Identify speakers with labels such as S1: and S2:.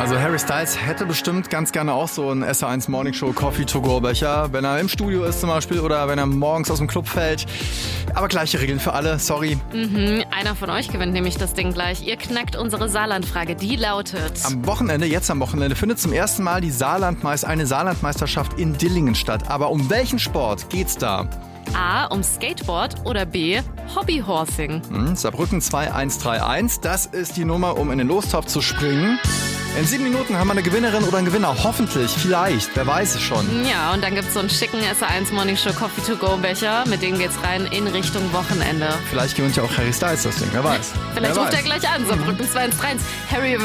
S1: Also Harry Styles hätte bestimmt ganz gerne auch so einen SR1 Morning Show Coffee-to-go-Becher, wenn er im Studio ist zum Beispiel oder wenn er morgens aus dem Club fällt. Aber gleiche Regeln für alle, sorry.
S2: Einer von euch gewinnt nämlich das Ding gleich. Ihr knackt unsere Saarland-Frage, die lautet...
S1: Am Wochenende, findet zum ersten Mal eine Saarlandmeisterschaft in Dillingen statt. Aber um welchen Sport geht's da?
S2: A. Um Skateboard oder B. Hobbyhorsing.
S1: Saarbrücken 2131, das ist die Nummer, um in den Lostopf zu springen. In 7 Minuten haben wir eine Gewinnerin oder einen Gewinner. Hoffentlich, vielleicht, wer weiß es schon.
S2: Ja, und dann gibt's so einen schicken SR1 Morning Show Coffee-to-go-Becher. Mit denen geht's rein in Richtung Wochenende.
S1: Vielleicht gewinnt ja auch Harry Styles das Ding, wer weiß.
S2: Vielleicht ruft er gleich an, Saarbrücken 2131. Harry,